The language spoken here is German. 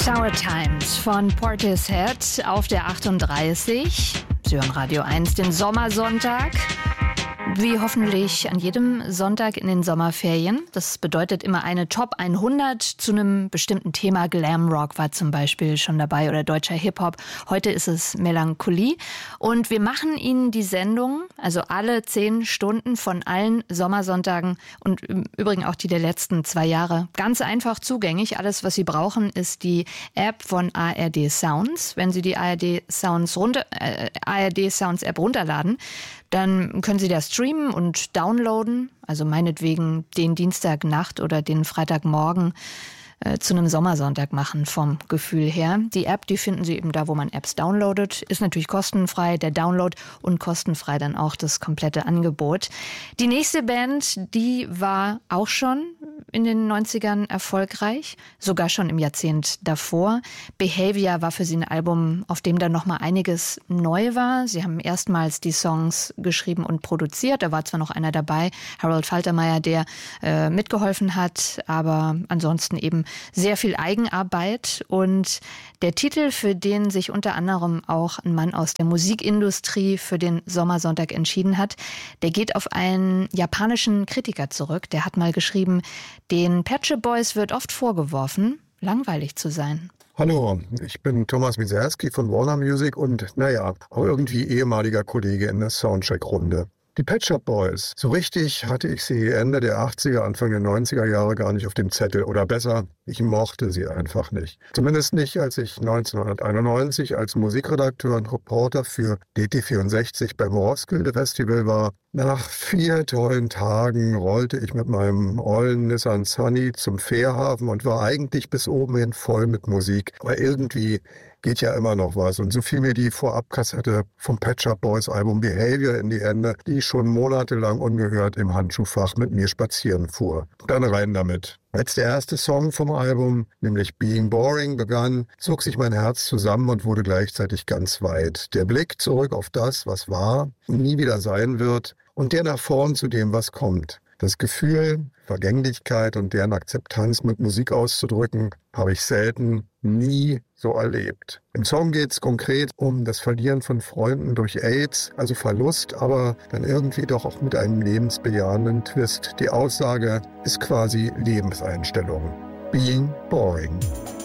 Sour Times von Portishead auf der 38. Sie hören Radio 1, den Sommersonntag. Wie hoffentlich an jedem Sonntag in den Sommerferien. Das bedeutet immer eine Top 100 zu einem bestimmten Thema. Glamrock war zum Beispiel schon dabei oder deutscher Hip-Hop. Heute ist es Melancholie. Und wir machen Ihnen die Sendung, also alle 10 Stunden von allen Sommersonntagen und im Übrigen auch die der letzten 2 Jahre, ganz einfach zugänglich. Alles, was Sie brauchen, ist die App von ARD Sounds. Wenn Sie die ARD Sounds App runterladen, dann können Sie das streamen und downloaden, also meinetwegen den Dienstagnacht oder den Freitagmorgen zu einem Sommersonntag machen vom Gefühl her. Die App, die finden Sie eben da, wo man Apps downloadet. Ist natürlich kostenfrei, der Download, und kostenfrei dann auch das komplette Angebot. Die nächste Band, die war auch schon in den 90ern erfolgreich, sogar schon im Jahrzehnt davor. Behavior war für sie ein Album, auf dem dann nochmal einiges neu war. Sie haben erstmals die Songs geschrieben und produziert. Da war zwar noch einer dabei, Harold Faltermeyer, der mitgeholfen hat, aber ansonsten eben sehr viel Eigenarbeit. Und der Titel, für den sich unter anderem auch ein Mann aus der Musikindustrie für den Sommersonntag entschieden hat, der geht auf einen japanischen Kritiker zurück. Der hat mal geschrieben, den Pet Shop Boys wird oft vorgeworfen, langweilig zu sein. Hallo, ich bin Thomas Mizerski von Warner Music und auch irgendwie ehemaliger Kollege in der Soundcheck-Runde. Die Pet Shop Boys, so richtig hatte ich sie Ende der 80er, Anfang der 90er Jahre gar nicht auf dem Zettel. Oder besser, ich mochte sie einfach nicht. Zumindest nicht, als ich 1991 als Musikredakteur und Reporter für DT64 beim Roskilde Festival war. Nach 4 tollen Tagen rollte ich mit meinem ollen Nissan Sunny zum Fährhafen und war eigentlich bis oben hin voll mit Musik. Aber irgendwie geht ja immer noch was. Und so fiel mir die Vorabkassette vom Pet Shop Boys Album Behavior in die Hände, die ich schon monatelang ungehört im Handschuhfach mit mir spazieren fuhr. Dann rein damit. Als der erste Song vom Album, nämlich Being Boring, begann, zog sich mein Herz zusammen und wurde gleichzeitig ganz weit. Der Blick zurück auf das, was war und nie wieder sein wird, und der nach vorn zu dem, was kommt. Das Gefühl, Vergänglichkeit und deren Akzeptanz mit Musik auszudrücken, habe ich selten, nie so erlebt. Im Song geht es konkret um das Verlieren von Freunden durch AIDS, also Verlust, aber dann irgendwie doch auch mit einem lebensbejahenden Twist. Die Aussage ist quasi Lebenseinstellung. Being boring.